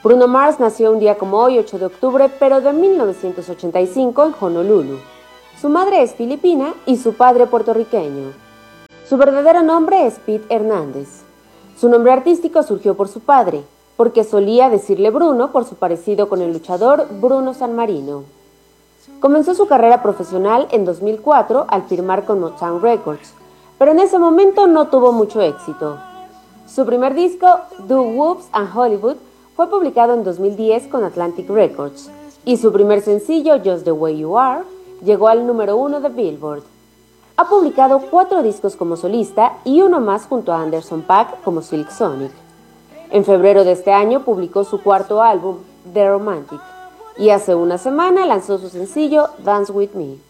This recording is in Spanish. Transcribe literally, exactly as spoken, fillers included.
Bruno Mars nació un día como hoy, ocho de octubre, pero de mil novecientos ochenta y cinco en Honolulu. Su madre es filipina y su padre puertorriqueño. Su verdadero nombre es Pete Hernández. Su nombre artístico surgió por su padre, porque solía decirle Bruno por su parecido con el luchador Bruno Sammartino. Comenzó su carrera profesional en dos mil cuatro al firmar con Motown Records, pero en ese momento no tuvo mucho éxito. Su primer disco, Do Whoops and Hollywood, fue publicado en dos mil diez con Atlantic Records, y su primer sencillo, Just the Way You Are, llegó al número uno de Billboard. Ha publicado cuatro discos como solista y uno más junto a Anderson .Paak como Silk Sonic. En febrero de este año publicó su cuarto álbum, The Romantic, y hace una semana lanzó su sencillo Dance With Me.